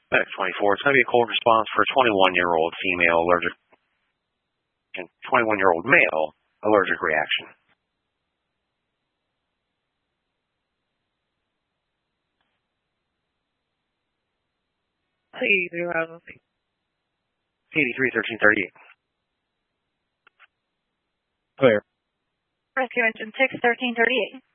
Medic 24, it's going to be a cold response for a 21-year-old female allergic and 21-year-old male allergic reaction. CD3 1338. Clear. Rescue engine 6 1338.